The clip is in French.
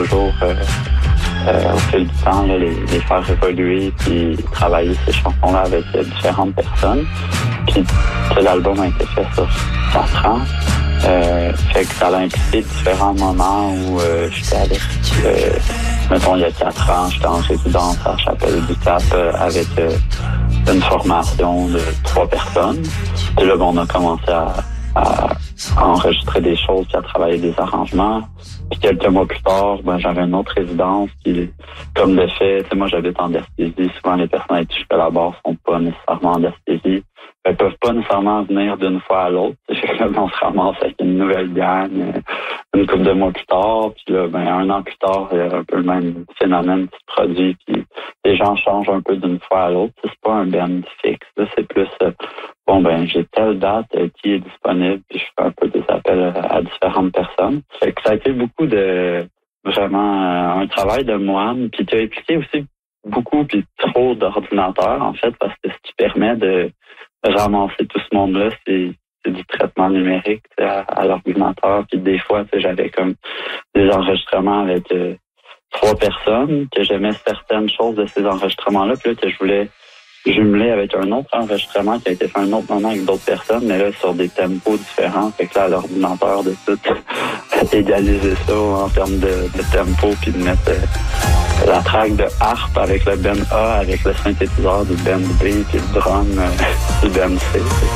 toujours, au fil du temps, là, les faire évoluer puis travailler ces chansons-là avec différentes personnes. Puis l'album a été fait sur 4 ans. Fait que ça a impliqué différents moments où j'étais allé, mettons, il y a 4 ans, j'étais en résidence à Chapelle du Cap avec une formation de 3 personnes. Puis là, on a commencé à enregistrer des choses puis à travailler des arrangements. Puis quelques mois plus tard, j'avais une autre résidence. Puis comme de fait, moi j'habite en Gaspésie. Souvent les personnes avec qui je collabore sont pas nécessairement en Gaspésie. Elles peuvent pas nécessairement venir d'une fois à l'autre. On se ramasse avec une nouvelle gang une couple de mois plus tard. Puis là, 1 an plus tard, il y a un peu le même phénomène qui se produit. Puis les gens changent un peu d'une fois à l'autre. C'est pas un band fixe. Là, c'est plus j'ai telle date qui est disponible, puis je fais un peu des appels à différentes personnes. Fait que ça a été beaucoup de vraiment un travail de moine, puis qui a impliqué aussi beaucoup puis trop d'ordinateurs, en fait, parce que ce qui permet de ramasser tout ce monde-là, c'est du traitement numérique à l'ordinateur. Puis des fois, j'avais comme des enregistrements avec 3 personnes, que j'aimais certaines choses de ces enregistrements-là, puis là, que je voulais jumelé avec un autre enregistrement qui a été fait à un autre moment avec d'autres personnes, mais là, sur des tempos différents. Fait que là, l'ordinateur de tout égaliser ça en termes de tempo, puis de mettre la track de harpe avec le bend A, avec le synthétiseur du bend B, puis le drum du bend C.